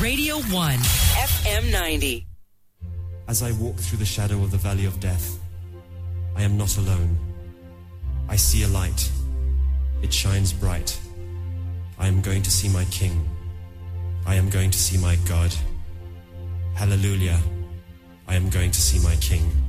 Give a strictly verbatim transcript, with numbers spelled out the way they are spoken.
Radio one, F M ninety. As I walk through the shadow of the valley of death, I am not alone. I see a light. It shines bright. I am going to see my King. I am going to see my God. Hallelujah. I am going to see my King.